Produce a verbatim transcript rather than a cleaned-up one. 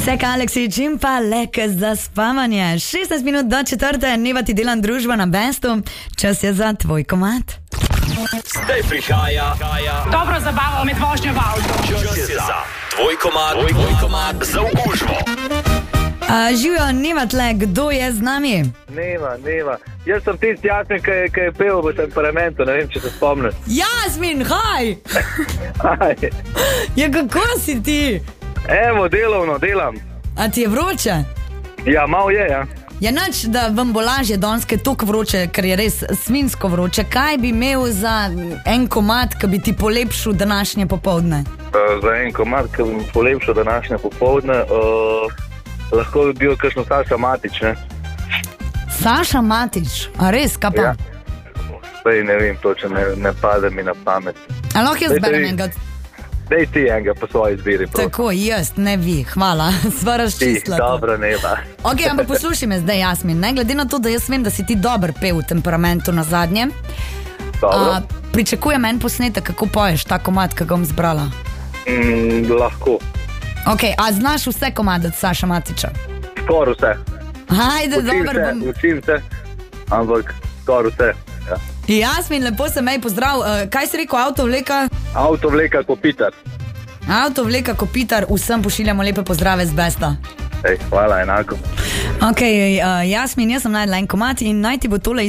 Sek Aleksić in pa Lek za spavanje. šestnajst minut do četrte, Neva ti delam družbo na Bestu. Čas je za tvoj komad. Zdaj prihaja Dobro zabavo med vožnjo v avtu. čas je za tvoj komad, tvoj, tvoj komad za okužbo. Živijo, Neva tle, kdo je z nami? Neva, Neva. Jaz sem tisti Jasmin, ki je, ki je pel v Temperamentu, ne vem, če se spomniš. Jasmin, haj! Aj, Ja, kako si ti? Evo, delovno, delam. A ti je vroče? Ja, malo je, ja. Ja, nič, da vam bo lažje danes, ker je toliko vroče, ker je res svinsko vroče. Kaj bi imel za en komad, ki bi ti polepšal današnje popoldne? Uh, za en komad, ki bi mi polepšal današnje popoldne, uh, lahko bi bil kakšno Saša Matić, ne? Saša Matić, a res, kaj pa? Ja. Sej ne vem, točno ne, ne pade mi na pamet. A lahko jaz Daj, zberem daj. enega? Dej ti enega po svoji izbiri, prosim. Tako, jaz, ne vi, hvala, sva Ti, razčistila to. dobro, Neva. Ok, ampak poslušaj me zdaj, Jasmin, ne glede na to, da jaz vem, da si ti dober pel v Temperamentu na zadnje. Dobro. A, pričakujem en posnetek, kako poješ ta komad, ki ga bom zbrala. Mm, lahko. Ok, a znaš vse komade od Saša Matića? Skoraj vse. Hajde, Učim dober se, bom. učim se, ampak skoraj vse. Ja. Jasmin, lepo se mej pozdrav. Uh, kaj si rekel, avto vleka? Avto vleka Kopitar. Avto vleka Kopitar, vsem pošiljamo lepe pozdrave z Besta. Ej, hvala, enako. Ok, uh, Jasmin, jaz sem najdla en komad in naj ti bo tole